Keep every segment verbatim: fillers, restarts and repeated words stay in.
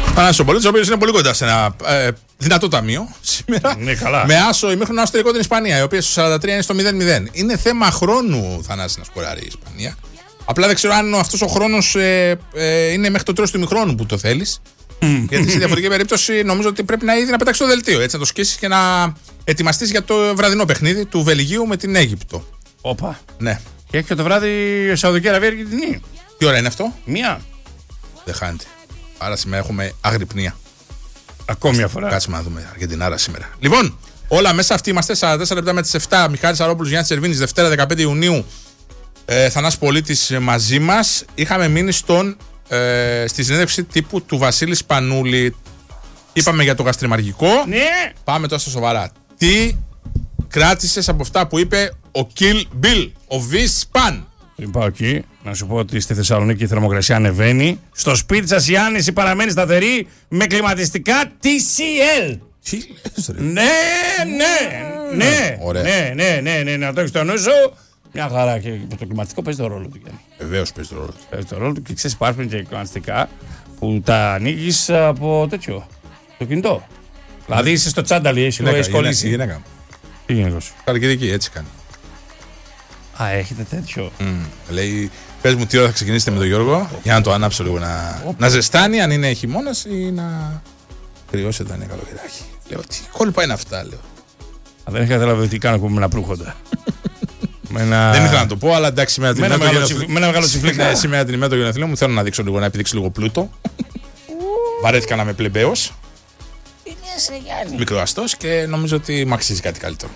Θανάσης ο Πολίτης, ο οποίος είναι πολύ κοντά σε ένα ε, δυνατό ταμείο σήμερα. Ναι, καλά. Με άσο ημίχρονο άσο τελικό την Ισπανία, η οποία στο σαράντα τρία είναι στο μηδέν μηδέν. Είναι θέμα χρόνου, Θανάση, να σκοράρει η Ισπανία. Απλά δεν ξέρω αν αυτός ο χρόνος ε, ε, είναι μέχρι το τέλος του ημιχρόνου που το θέλεις. Γιατί σε διαφορετική περίπτωση νομίζω ότι πρέπει να ήδη να πετάξει το δελτίο. Έτσι, να το σκίσεις και να ετοιμαστείς για το βραδινό παιχνίδι του Βελγίου με την Αίγυπτο. Όπα. Ναι. Και έχει και το βράδυ η Σαουδική Αραβία Αργεντινή. Τι ώρα είναι αυτό? Μία. Δεν χάνεται. Άρα σήμερα έχουμε αγρυπνία. Ακόμη μια φορά. Κάτσε να δούμε Αργεντινάρα σήμερα. Λοιπόν, όλα μέσα αυτή είμαστε. σαράντα τέσσερα λεπτά με τις επτά. Μιχάλης Αρόπουλος, Γιάννης Σερβίνης, Δευτέρα δεκαπέντε Ιουνίου. Ε, Θανάσης Πολίτης μαζί μας. Είχαμε μείνει στον, ε, στη συνέντευξη τύπου του Βασίλη Σπανούλη. Είπαμε για το γαστριμαργικό. Ναι. Πάμε τώρα στα σοβαρά. Τι κράτησες από αυτά που είπε ο Kill Bill, ο Βις Σπαν? Πριν πάω εκεί, να σου πω ότι στη Θεσσαλονίκη η θερμοκρασία ανεβαίνει. Στο σπίτι σας η άνεση παραμένει σταθερή με κλιματιστικά τι σι ελ. Τι λες, ρε? Ναι, ναι, ναι, Ωραία. ναι, ναι, ναι, ναι, να το έχεις στο νου σου. Μια χαρά, και το κλιματιστικό παίζει το ρόλο του. Βεβαίως παίζει το ρόλο του. Παίζει το ρόλο του και ξέρεις, υπάρχουν και κλιματιστικά που τα ανοίγεις από τέτοιο, το κινητό. Δηλαδή είσαι στο τσάνταλι, έχεις κολλήσει. Η γυναίκα μου. Τι γίνεται σου? Καλοκαιρική, έτσι κάνει. Α, έχετε τέτοιο. Mm. Λέει, πες μου τι ώρα θα ξεκινήσετε με τον Γιώργο, για να το ανάψω λίγο να, να ζεστάνει, αν είναι χειμώνας ή να κρυώσει όταν είναι καλοκαιράκι. Λέω, τι κόλπα είναι αυτά, λέω. Α, δεν είχα καταλάβει τι κάνω με ένα προύχοντα. με ένα... Δεν ήθελα να το πω, αλλά εντάξει, σήμερα την με ημέρα ένα το μεγάλο, με ένα μεγάλο τσιφλίκα. Ναι, σήμερα την ημέρα το γενεθλίο μου θέλω να δείξω λίγο, να επιδείξω λίγο πλούτο. Βαρέθηκα να είμαι πλεμπαίος. Τι λες, ρε Γιάννη? Μικροαστός και νομίζω ότι μου αξίζει κάτι καλύτερο.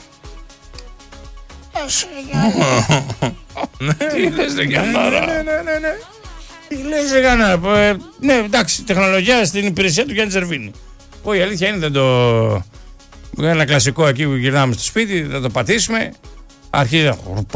Τι λες, ρε Γιάννη? Ναι, ναι, ναι. Τι λες, ρε Γιάννη? Ναι, εντάξει, τεχνολογία στην υπηρεσία του Γιάννη Σερβίνη. Όχι, η αλήθεια είναι, δεν το... Ένα κλασικό εκεί που γυρνάμε στο σπίτι, θα το πατήσουμε. Αρχίζει.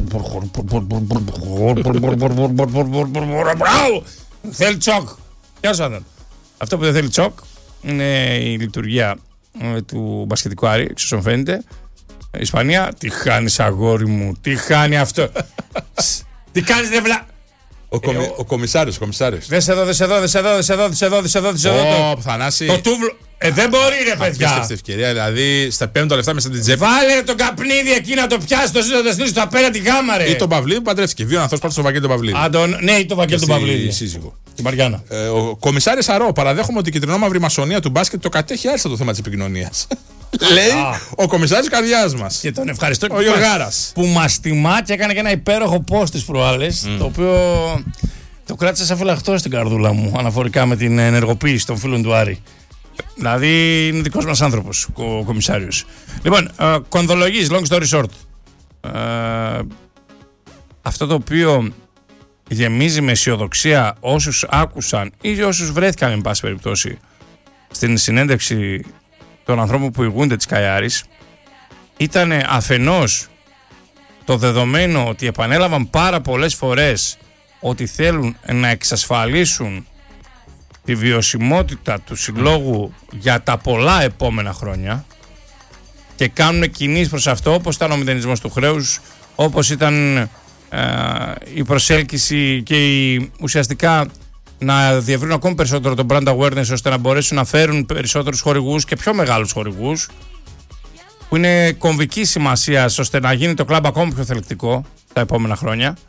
Θέλει τσοκ. Αυτό που δεν θέλει τσοκ είναι η λειτουργία του μπασκετικού Άρη, εξ όσων φαίνεται. Ισπανία, τι χάνεις αγόρι μου, τι χάνει αυτό. Τι κάνεις, ρε βλά. Ο, κομι, ε, ο, ο κομισάριος, ο κομισάριος. Δες εδώ, δες εδώ, δες εδώ, δες εδώ, δες εδώ, δες εδώ, δες εδώ. Ω, Θανάση. Το τούβλο. Ε, δεν μπορεί, ρε παιδιά. Απίστευτη ευκαιρία, δηλαδή στα πέμπτα λεφτά μέσα στην τσέπη. Βάλε τον καπνίδι εκεί να το πιάσει, το ζήτω, το στείλει στο απέναντι γάμα, ρε. Ή τον Παυλίδη που παντρεύτηκε. Βίω άνθρωπο πάνω στο Βαγγέλη τον Παυλίδη. Α, τον, ναι, ή τον Βαγγέλη τον Παυλίδη. Σύζυγο. Την Μαριάννα. Ε, ο κομισάριος Αρώ, παραδέχομαι ότι η κυτρινόμαυρη μασονία του μπάσκετ το κατέχει άριστα το θέμα της επικοινωνίας. Λέει ο κομισάριος καρδιάς μας. Και τον ευχαριστώ ο Γιωργάρας. Που μας τιμά και έκανε και ένα υπέροχο post τις προάλλες, mm. το οποίο το κράτησα σαν φυλαχτό στην καρδούλα μου αναφορικά με την ενεργοποίηση των φίλων του Άρη. Δηλαδή είναι δικός μας άνθρωπος ο κομισάριος. Λοιπόν, uh, κονδολογής, long story short. Uh, αυτό το οποίο γεμίζει με αισιοδοξία όσους άκουσαν ή όσους βρέθηκαν εν πάση περιπτώσει στην συνέντευξη των ανθρώπων που ηγούνται της Καϊάρης ήταν αφενός το δεδομένο ότι επανέλαβαν πάρα πολλές φορές ότι θέλουν να εξασφαλίσουν τη βιωσιμότητα του συλλόγου για τα πολλά επόμενα χρόνια και κάνουν κινήσεις προς αυτό, όπως ήταν ο μηδενισμός του χρέους, όπως ήταν ε, η προσέλκυση και η, ουσιαστικά να διευρύνουν ακόμη περισσότερο το brand awareness ώστε να μπορέσουν να φέρουν περισσότερους χορηγούς και πιο μεγάλους χορηγούς, που είναι κομβική σημασία ώστε να γίνει το κλαμπ ακόμη πιο θελκτικό τα επόμενα χρόνια,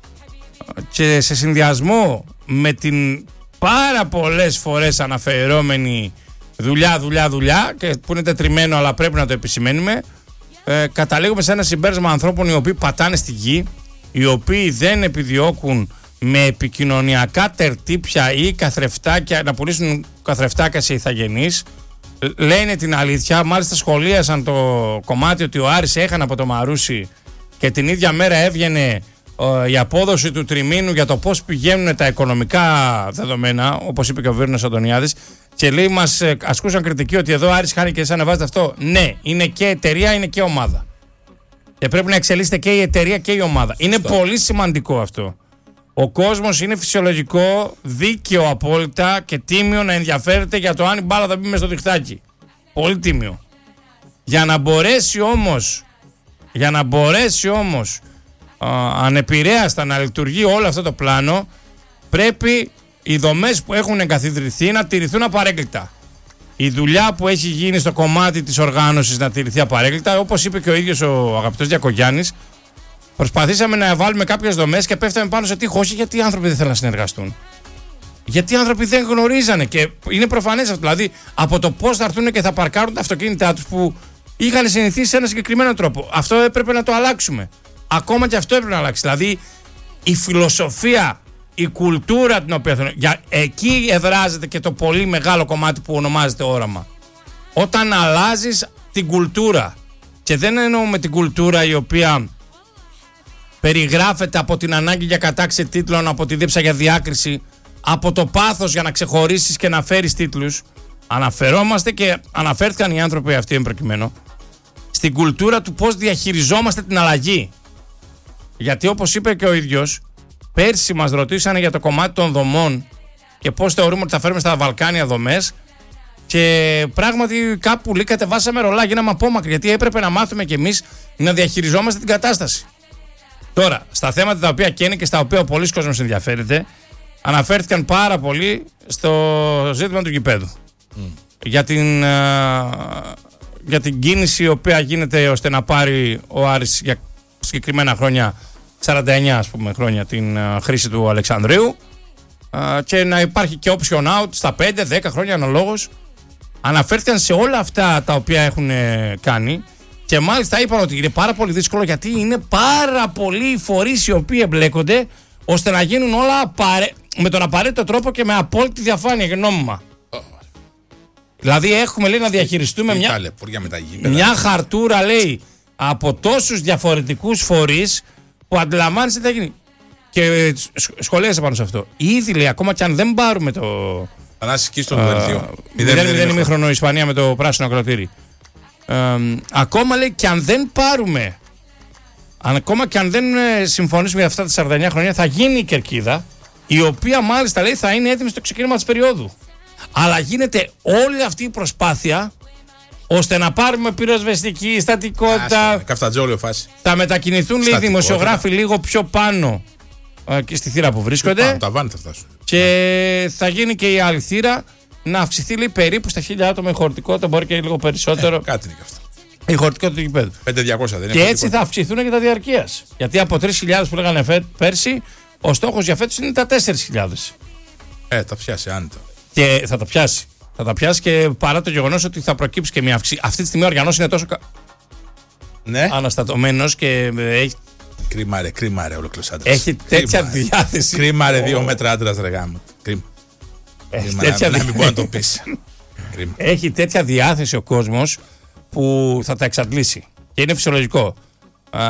και σε συνδυασμό με την πάρα πολλές φορές αναφερόμενη δουλειά, δουλειά, δουλειά, και που είναι τετριμένο αλλά πρέπει να το επισημαίνουμε, ε, καταλήγουμε σε ένα συμπέρασμα ανθρώπων οι οποίοι πατάνε στη γη, οι οποίοι δεν επιδιώκουν με επικοινωνιακά τερτύπια ή καθρεφτάκια να πουλήσουν καθρεφτάκια σε ηθαγενείς. Λένε την αλήθεια, μάλιστα σχολίασαν το κομμάτι ότι ο Άρης έχανε από το Μαρούσι και την ίδια μέρα έβγαινε ε, η απόδοση του τριμήνου για το πώς πηγαίνουν τα οικονομικά δεδομένα, όπως είπε και ο Βίρνος Αντωνιάδης, και λέει μας ε, ασκούσαν κριτική ότι εδώ Άρης χάνει και σαν να βάζετε αυτό. Ναι, είναι και εταιρεία, είναι και ομάδα. Και πρέπει να εξελίσσεται και η εταιρεία και η ομάδα. Είναι Στό. πολύ σημαντικό αυτό. Ο κόσμος είναι φυσιολογικό, δίκαιο απόλυτα και τίμιο να ενδιαφέρεται για το αν η μπάλα θα μπει μες στο διχτάκι. Πολύ τίμιο. Για να μπορέσει όμως, για να μπορέσει όμως α, ανεπηρέαστα να λειτουργεί όλο αυτό το πλάνο, πρέπει οι δομές που έχουν εγκαθιδρυθεί να τηρηθούν απαρέκκλητα. Η δουλειά που έχει γίνει στο κομμάτι της οργάνωσης να τηρηθεί απαρέκκλητα, όπως είπε και ο ίδιος ο αγαπητός Διακογιάννης, προσπαθήσαμε να βάλουμε κάποιες δομές και πέφταμε πάνω σε τείχο. Όχι γιατί οι άνθρωποι δεν θέλουν να συνεργαστούν. Γιατί οι άνθρωποι δεν γνωρίζανε και είναι προφανές αυτό. Δηλαδή από το πώς θα έρθουν και θα παρκάρουν τα αυτοκίνητά τους που είχαν συνηθίσει σε ένα συγκεκριμένο τρόπο. Αυτό έπρεπε να το αλλάξουμε. Ακόμα και αυτό έπρεπε να αλλάξει. Δηλαδή η φιλοσοφία, η κουλτούρα την οποία θέλουν. Για, εκεί εδράζεται και το πολύ μεγάλο κομμάτι που ονομάζεται όραμα. Όταν αλλάζεις την κουλτούρα, και δεν εννοούμε την κουλτούρα η οποία περιγράφεται από την ανάγκη για κατάξη τίτλων, από τη δίψα για διάκριση, από το πάθος για να ξεχωρίσεις και να φέρεις τίτλους. Αναφερόμαστε και αναφέρθηκαν οι άνθρωποι αυτοί εμπροκειμένου στην κουλτούρα του πώς διαχειριζόμαστε την αλλαγή. Γιατί όπως είπε και ο ίδιος, πέρσι μας ρωτήσανε για το κομμάτι των δομών και πώς θεωρούμε ότι θα φέρουμε στα Βαλκάνια δομές, και πράγματι κάπου λέει κατεβάσαμε ρολά, γίναμε απόμακροι, γιατί έπρεπε να μάθουμε κι εμείς να διαχειριζόμαστε την κατάσταση. Τώρα, στα θέματα τα οποία καίνε και στα οποία ο πολλής κόσμος ενδιαφέρεται, αναφέρθηκαν πάρα πολύ στο ζήτημα του γηπέδου. Mm. Για την, για την κίνηση η οποία γίνεται ώστε να πάρει ο Άρης για συγκεκριμένα χρόνια, σαράντα εννιά ας πούμε χρόνια, την χρήση του Αλεξανδρίου, και να υπάρχει και option out στα πέντε δέκα χρόνια αναλόγως. Αναφέρθηκαν σε όλα αυτά τα οποία έχουν κάνει, και μάλιστα είπαν ότι είναι πάρα πολύ δύσκολο γιατί είναι πάρα πολλοί οι φορείς οι οποίοι εμπλέκονται ώστε να γίνουν όλα απαραι... με τον απαραίτητο τρόπο και με απόλυτη διαφάνεια και νόμιμα. Oh. Δηλαδή έχουμε, λέει, να διαχειριστούμε μια... μια χαρτούρα, λέει, από τόσους διαφορετικούς φορείς που αντιλαμβάνεσαι τι θα γίνει. Και σχολίασα πάνω σε αυτό. Ήδη, λέει, ακόμα και αν δεν πάρουμε το... Ανάση εκεί στο δελτίο. μηδέν μηδέν ημίχρονο Ισπανία με το πράσινο ακροτήρι. Ε, ακόμα, λέει, και αν δεν πάρουμε, ακόμα και αν δεν συμφωνήσουμε για αυτά τα σαράντα εννιά χρόνια, θα γίνει η κερκίδα, η οποία μάλιστα, λέει, θα είναι έτοιμη στο ξεκίνημα της περίοδου. Αλλά γίνεται όλη αυτή η προσπάθεια ώστε να πάρουμε πυροσβεστική, στατικότητα. Καφτατζόλιο φάση. Θα μετακινηθούν, λέει, οι δημοσιογράφοι λίγο πιο πάνω ε, και στη θύρα που βρίσκονται. Πάνω, τα βάνη θα φτάσουν. Και θα γίνει και η άλλη θύρα να αυξηθεί, λέει, περίπου στα χίλια άτομα η χωρητικότητα, μπορεί και λίγο περισσότερο. Ε, κάτι είναι και αυτό. Η χωρητικότητα του γηπέδου. πέντε χιλιάδες διακόσια δεν είναι. Και έτσι θα αυξηθούν και τα διαρκείας. Γιατί από τρεις χιλιάδες που λέγανε φε, πέρσι, ο στόχος για φέτος είναι τα τέσσερις χιλιάδες. Ε, τα πιάσει άνετα. Και θα τα πιάσει. Θα τα πιάσει, και παρά το γεγονός ότι θα προκύψει και μια αύξηση. Αυτή τη στιγμή ο οργανός είναι τόσο κα... ναι. αναστατωμένος και έχει. Κρίμα ρε, κρίμα ρε, ολόκληρος άντρας. Έχει τέτοια κρίμα, διάθεση. Κρίμα ρε, δύο μέτρα άντρας ρε γάμο. Κρίμα. Έχει κρίμα, τέτοια να, να μην μπορεί να το πεις. Έχει τέτοια διάθεση ο κόσμος που θα τα εξαντλήσει. Και είναι φυσιολογικό. Α,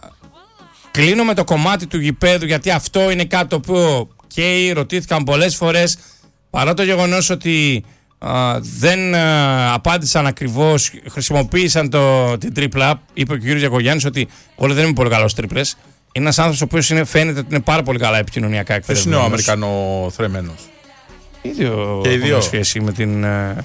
κλείνω με το κομμάτι του γηπέδου, γιατί αυτό είναι κάτι το οποίο και ρωτήθηκαν πολλές φορές, παρά το γεγονός ότι α, δεν α, απάντησαν ακριβώς, χρησιμοποίησαν το, την τρίπλα. Είπε ο κ. Διακογιάννης ότι όλοι δεν είναι πολύ καλός τρίπλες. Είναι ένας άνθρωπος ο οποίος είναι, φαίνεται ότι είναι πάρα πολύ καλά επικοινωνιακά εκπαιδευμένος. Ποιος είναι ο Αμερικανοθρεμένος? Ίδιο έχουν σχέση με την...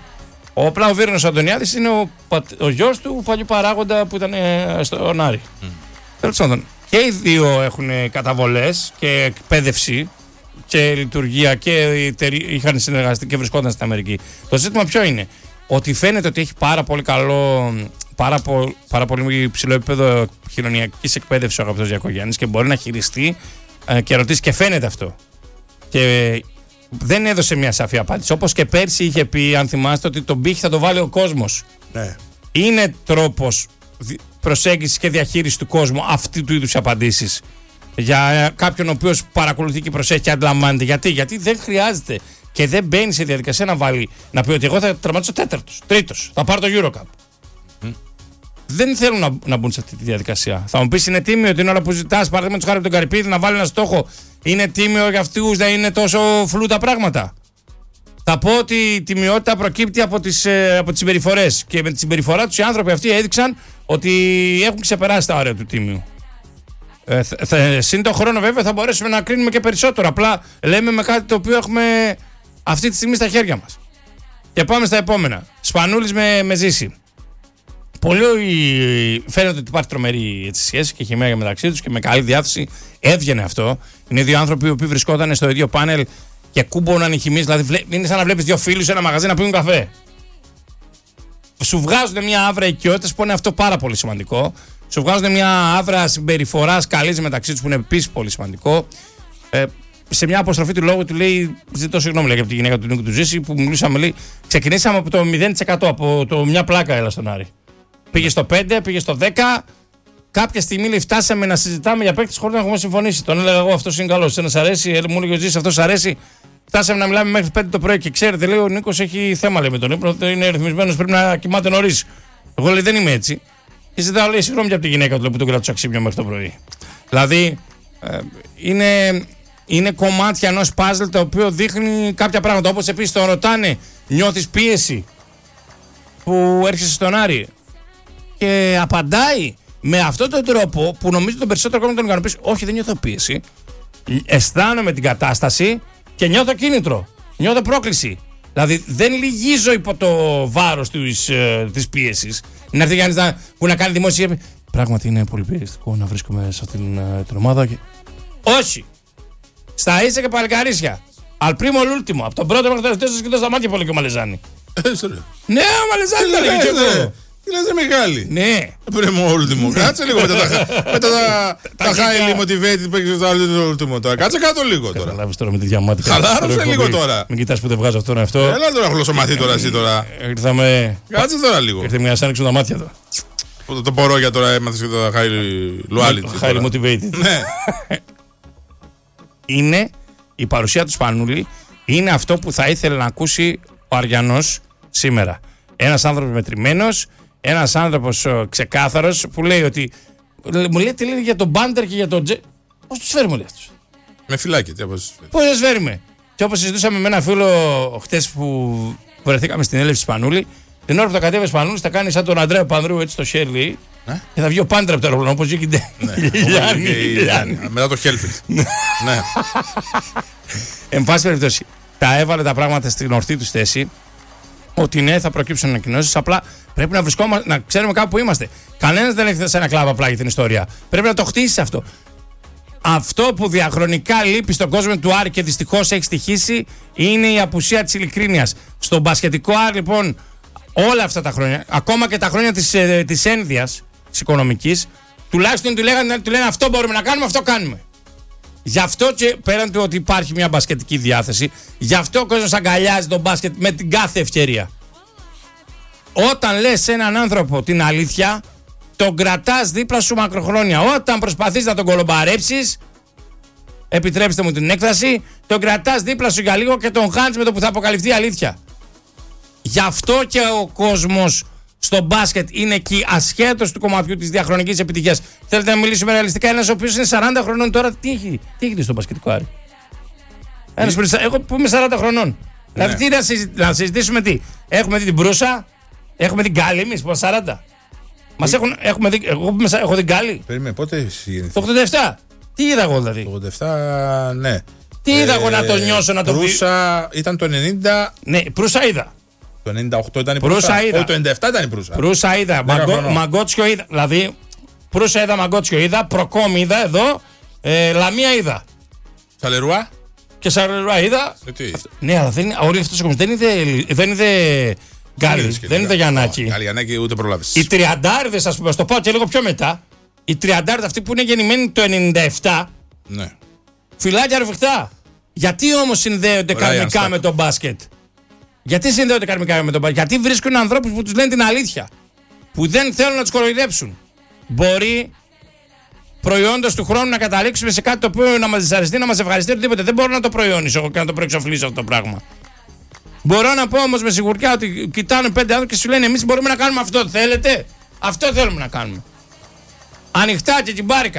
Ο Πλάου Βίρνος Αντωνιάδης είναι ο, ο γιος του παλιού παράγοντα που ήταν στο Νάρι. Mm. Τέλος πάντων, και οι δύο έχουν καταβολές και εκπαίδευση και λειτουργία και είχαν συνεργαστεί και βρισκόταν στην Αμερική. Το ζήτημα ποιο είναι? Ότι φαίνεται ότι έχει πάρα πολύ καλό, πάρα, πο, πάρα πολύ υψηλό επίπεδο κοινωνιακής εκπαίδευσης ο αγαπητός Διακογιάννης και μπορεί να χειριστεί ε, και ρωτήσει, και φαίνεται αυτό. Και δεν έδωσε μια σαφή απάντηση. Όπως και πέρσι είχε πει, αν θυμάστε, ότι τον πύχη θα το βάλει ο κόσμος. Ναι. Είναι τρόπος προσέγγισης και διαχείρισης του κόσμου αυτή του είδους απαντήσεις για κάποιον ο οποίος παρακολουθεί και προσέχει και αντιλαμβάνεται. Γιατί? Γιατί δεν χρειάζεται και δεν μπαίνει σε διαδικασία να βάλει, να πει ότι εγώ θα τερματίσω τέταρτος, τρίτος, θα πάρω το Eurocup. Mm. Δεν θέλουν να, να μπουν σε αυτή τη διαδικασία. Θα μου πεις, είναι τίμιο την ώρα που ζητάς, παραδείγματος χάρη από τον Καρυπίδη, να βάλει ένα στόχο, είναι τίμιο για αυτούς να είναι τόσο φλού τα πράγματα? Θα πω ότι η τιμιότητα προκύπτει από τις, ε, από τις συμπεριφορές. Και με τη συμπεριφορά τους οι άνθρωποι αυτοί έδειξαν ότι έχουν ξεπεράσει τα όρια του τίμιου. Ε, th, th, συν τον χρόνο βέβαια θα μπορέσουμε να κρίνουμε και περισσότερο. Απλά λέμε με κάτι το οποίο έχουμε αυτή τη στιγμή στα χέρια μας. Και πάμε στα επόμενα. Σπανούλης με, με Ζήση. Πολύ φαίνεται ότι υπάρχει τρομερή έτσι, σχέση και χημεία μεταξύ τους και με καλή διάθεση. Έβγαινε αυτό. Είναι δύο άνθρωποι που βρισκόταν στο ίδιο πάνελ και κούμποναν οι χυμίες. Δηλαδή είναι σαν να βλέπεις δύο φίλους σε ένα μαγαζί να πίνουν καφέ. Σου βγάζουν μια άβρα οικειότητας που είναι αυτό πάρα πολύ σημαντικό. Σου βγάζουν μια άβρα συμπεριφοράς καλής μεταξύ τους που είναι επίσης πολύ σημαντικό. Ε, σε μια αποστροφή του λόγου του λέει: ζητώ συγγνώμη λέει, από τη γυναίκα του Νίκου του Ζήση που μιλούσαμε. Λέει, ξεκινήσαμε από το μηδέν τοις εκατό, από το μια πλάκα έλα στον Άρη. Πήγε στο πέντε, πήγε στο δέκα. Κάποια στιγμή λέει, φτάσαμε να συζητάμε για παίκτες χωρίς να έχουμε συμφωνήσει. Τον έλεγα εγώ: αυτό είναι καλό. Ένα αρέσει, μου έλεγε ο Ζήσης, αυτό αρέσει. Φτάσαμε να μιλάμε μέχρι πέντε το πρωί και ξέρετε, λέει ο Νίκος έχει θέμα λέει, με τον ύπνο. Είναι ρυθμισμένος, πρέπει να κοιμάται νωρίς. Εγώ λέει: δεν είμαι έτσι. Και ζητάω λέει συγγνώμη από τη γυναίκα του λέει, που τον κράτησε αξίμιο μέχρι το πρωί. Δηλαδή ε, είναι, είναι κομμάτια ενός παζλ το οποίο δείχνει κάποια πράγματα. Όπως επίσης τον ρωτάνε, νιώθεις πίεση που έρχεσαι στον Άρη. Και απαντάει με αυτόν τον τρόπο που νομίζω τον περισσότερο κόσμο τον ικανοποιήσει. Όχι, δεν νιώθω πίεση. Αισθάνομαι την κατάσταση και νιώθω κίνητρο. Νιώθω πρόκληση. Δηλαδή δεν λυγίζω υπό το βάρος της, ε, της πίεσης. Να έρθει κανείς να, που να κάνει δημόσια. Πράγματι είναι πολύ πιεστικό να βρίσκομαι σε αυτήν την, την ομάδα. Και... όχι. Στα ίσα και παλικαρίσια. Αλπρίμο l'ultimo. Από τον πρώτο μέχρι το τελευταίο σας κοιτώ στα μάτια πολύ και ο Μαλεζάνη. Ναι, ο Μαλεζάνη ήταν εκεί και εγώ. Τι λες Μιχάλη. Ναι. Πρίμο ultimo. Κάτσε λίγο μετά τα highly motivated που έχεις στο ultimo τώρα. Κάτσε κάτω λίγο τώρα. Καταλάβεις τώρα με τη διαμάτια. Χαλάρωσε λίγο τώρα. Μην κοιτάς που δεν βγάζω αυτό αυτό. Έλα τώρα γλωσσομαθή τώρα εσύ τώρα. Ήρθαμε. Κάτσε τώρα λίγο. Ήρθε μια σαν τα μάτια εδώ. Το μπορώ για τώρα έμαθες και το highly highly motivated. Ναι. Είναι η παρουσία του Σπανούλη. Είναι αυτό που θα ήθελε να ακούσει ο Αριανός σήμερα. Ένας άνθρωπος μετρημένος. Ένας άνθρωπος ξεκάθαρος που λέει ότι. Μου λέει τι λέει για τον Μπάντερ και για τον Τζε. Πώς τους φέρουμε, λέει αυτούς. Με φυλάκι, τι πώς τους φέρουμε. Πώς τους φέρουμε. Και όπως συζητούσαμε με ένα φίλο χτες που βρεθήκαμε στην έλευση Σπανούλη, την ώρα που θα κατέβει Σπανούλη θα κάνει σαν τον Αντρέα Πανδρού έτσι το Σέρλι ε? Και θα βγει ο Πάντερ από το αεροπλάνο όπως βγήκε. Μετά το Χέλφιλ. Ναι. Εν πάση περιπτώσει, τα έβαλε τα πράγματα στην ορθή του θέση. Ότι ναι, θα προκύψουν ανακοινώσεις. Απλά πρέπει να βρισκόμαστε, να ξέρουμε κάπου που είμαστε. Κανένας δεν έχει σε ένα κλάβα απλά για την ιστορία. Πρέπει να το χτίσει αυτό. Αυτό που διαχρονικά λείπει στον κόσμο του Άρη και δυστυχώς έχει στοιχήσει είναι η απουσία της ειλικρίνειας. Στον μπασκετικό Άρη, λοιπόν, όλα αυτά τα χρόνια, ακόμα και τα χρόνια της, ε, της ένδυας, της οικονομικής, τουλάχιστον του, λέγανε, του λένε αυτό μπορούμε να κάνουμε, αυτό κάνουμε. Γι' αυτό και πέραν του ότι υπάρχει μια μπασκετική διάθεση, γι' αυτό ο κόσμος αγκαλιάζει τον μπάσκετ με την κάθε ευκαιρία. Όταν λες σε έναν άνθρωπο την αλήθεια, τον κρατάς δίπλα σου μακροχρόνια. Όταν προσπαθείς να τον κολομπαρέψεις, επιτρέψτε μου την έκφραση, τον κρατάς δίπλα σου για λίγο και τον χάνεις με το που θα αποκαλυφθεί η αλήθεια. Γι' αυτό και ο κόσμος στο μπάσκετ είναι εκεί, ασχέτως του κομματιού της διαχρονικής επιτυχίας. Θέλετε να μιλήσουμε ρεαλιστικά, ένας ο οποίος είναι σαράντα χρονών τώρα, τι έχει, τι έχει στο μπασκετικό Άρη. Ένας που είναι, εγώ που είμαι σαράντα χρονών. Ναι. Δηλαδή τι να, συζη, να συζητήσουμε τι. Έχουμε δει την Προύσα, έχουμε δει Γκάλι εμείς που είμαστε σαράντα. Μας έχουν, έχουμε δει, εγώ που είμαι, έχω δει Γκάλι. Περίμενε, πότε γεννηθήκες? Το ογδόντα επτά. Τι είδα εγώ δηλαδή. Το ογδόντα επτά, ναι. Τι είδα εγώ να το νιώσω, να το πει. Προύσα ήταν το ενενήντα. Ναι, Προύσα είδα. Το ενενήντα οκτώ ήταν η Προύσα. Όχι, το ενενήντα επτά ήταν η Προύσα. Προύσα είδα. Μαγκο, μαγκότσιο είδα. Δηλαδή, Προύσα είδα, Μαγκότσιο είδα. Προκόμ είδα εδώ. Ε, Λαμία είδα. Σαλερουά. Και Σαλερουά είδα. Ε, ναι, αλλά δεν, όλοι αυτοί οι δεν είδε. Δεν είδε Γκάλι. Δεν είδε Γιαννάκη. Γκάλι, Γιαννάκη ούτε προλάβεις. Οι τριαντάριδες, α πούμε, στο πάω και λίγο πιο μετά. Οι τριαντάριδες αυτοί που είναι γεννημένοι το ενενήντα επτά. Ναι. Φυλάκια ρουφιχτά. Γιατί όμως συνδέονται καρμικά με το μπάσκετ. Γιατί συνδέονται καρμικά με τον μπάσκετ. Γιατί βρίσκουν ανθρώπους που τους λένε την αλήθεια. Που δεν θέλουν να τους κοροϊδέψουν. Μπορεί προϊόντος του χρόνου να καταλήξουμε σε κάτι το οποίο να μας δυσαρεστεί, να μας ευχαριστεί, οτιδήποτε. Δεν μπορώ να το προϊόνισω και να το προεξοφλήσω αυτό το πράγμα. Μπορώ να πω όμως με σιγουριά ότι κοιτάνε πέντε άνθρωποι και σου λένε εμείς μπορούμε να κάνουμε αυτό. Θέλετε? Αυτό θέλουμε να κάνουμε. Ανοιχτά και την μπάρικα.